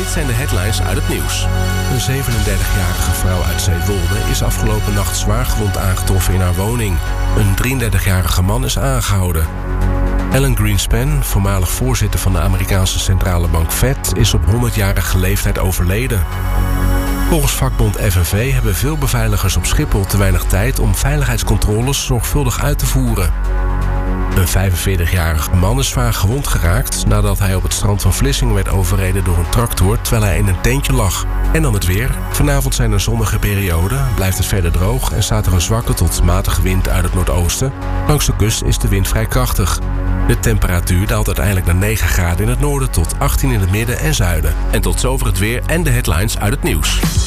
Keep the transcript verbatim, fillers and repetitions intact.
Dit zijn de headlines uit het nieuws. Een zevenendertigjarige vrouw uit Zeewolde is afgelopen nacht zwaar gewond aangetroffen in haar woning. Een drieëndertigjarige man is aangehouden. Alan Greenspan, voormalig voorzitter van de Amerikaanse centrale bank Fed, is op honderdjarige leeftijd overleden. Volgens vakbond F N V hebben veel beveiligers op Schiphol te weinig tijd om veiligheidscontroles zorgvuldig uit te voeren. Een vijfenveertigjarige man is zwaar gewond geraakt nadat hij op het strand van Vlissingen werd overreden door een tractor terwijl hij in een tentje lag. En dan het weer. Vanavond zijn er zonnige perioden, blijft het verder droog en staat er een zwakke tot matige wind uit het noordoosten. Langs de kust is de wind vrij krachtig. De temperatuur daalt uiteindelijk naar negen graden in het noorden tot achttien in het midden en zuiden. En tot zover het weer en de headlines uit het nieuws.